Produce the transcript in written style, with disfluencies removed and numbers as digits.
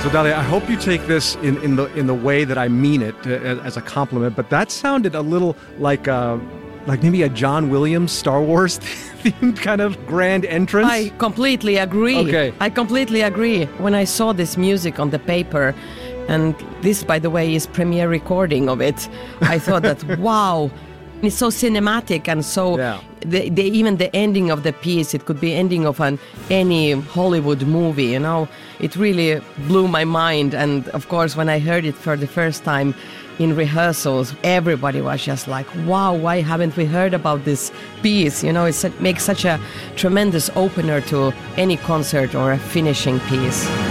So, Dalia, I hope you take this in the way that I mean it, as a compliment. But that sounded a little like maybe a John Williams Star Wars themed kind of grand entrance. I completely agree. Okay. I completely agree. When I saw this music on the paper, and this, by the way, is premiere recording of it, I thought that wow. It's so cinematic and so even the ending of the piece, it could be ending of any Hollywood movie, you know. It really blew my mind. And of course, when I heard it for the first time in rehearsals, everybody was just like, wow, why haven't we heard about this piece? You know, it makes such a tremendous opener to any concert or a finishing piece.